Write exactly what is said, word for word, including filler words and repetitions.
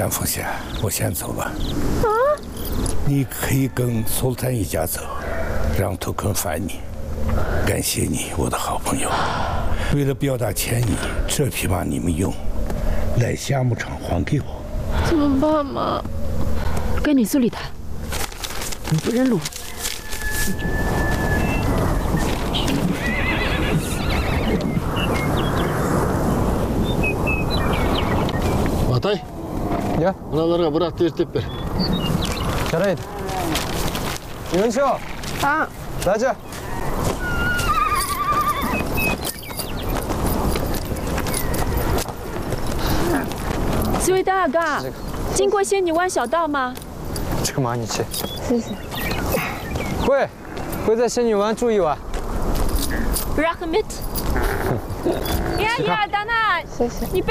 甘凤仙，我先走了。啊？你可以跟苏丹一家走，让图肯烦你。感谢你，我的好朋友。为了表达歉意，这匹马你们用，来夏牧场还给我。 怎么办嘛？ 跟你苏里谈，你不认路。 Atay. Ya. Mınalarga bırak ertep ber. Жарайды. Юншо. А. Раджа. 苏维达阿嘎，经过仙女湾小道吗？ 这个马你骑。 谢谢。 会，会在仙女湾住一晚。 Rahmet。呀呀，达娜， 谢谢。 你。